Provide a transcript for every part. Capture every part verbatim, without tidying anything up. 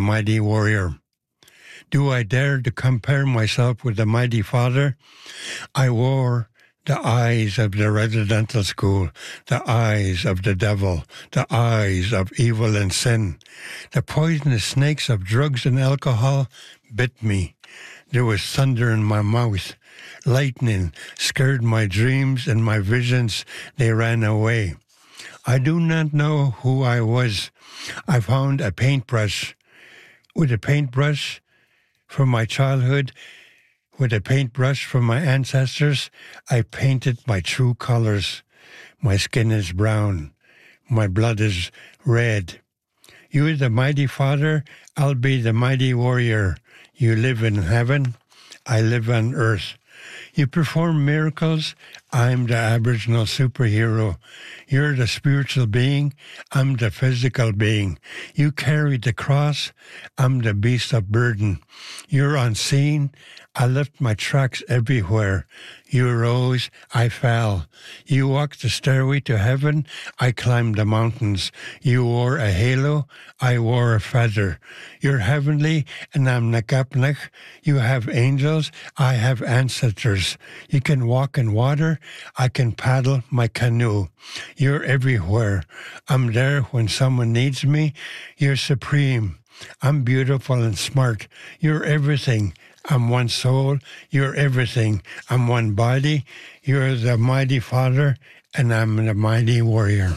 mighty warrior. Do I dare to compare myself with the mighty father? I wore the eyes of the residential school, the eyes of the devil, the eyes of evil and sin. The poisonous snakes of drugs and alcohol bit me. There was thunder in my mouth. Lightning scared my dreams and my visions, they ran away. I do not know who I was. I found a paintbrush. With a paintbrush from my childhood, with a paintbrush from my ancestors, I painted my true colors. My skin is brown. My blood is red. You are the mighty father, I'll be the mighty warrior. You live in heaven, I live on earth. You perform miracles, I'm the Aboriginal superhero. You're the spiritual being, I'm the physical being. You carry the cross, I'm the beast of burden. You're unseen, I left my tracks everywhere. You rose, I fell. You walked the stairway to heaven, I climbed the mountains. You wore a halo, I wore a feather. You're heavenly, and I'm Nakapnak. You have angels, I have ancestors. You can walk in water, I can paddle my canoe. You're everywhere. I'm there when someone needs me. You're supreme. I'm beautiful and smart. You're everything. I'm one soul, you're everything. I'm one body, you're the mighty father, and I'm the mighty warrior.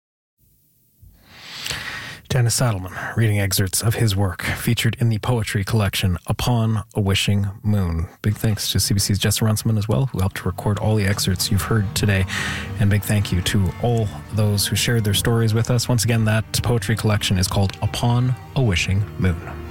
Dennis Saddleman reading excerpts of his work featured in the poetry collection Upon a Wishing Moon. Big thanks to C B C's Jess Runciman as well, who helped record all the excerpts you've heard today. And big thank you to all those who shared their stories with us. Once again, that poetry collection is called Upon a Wishing Moon.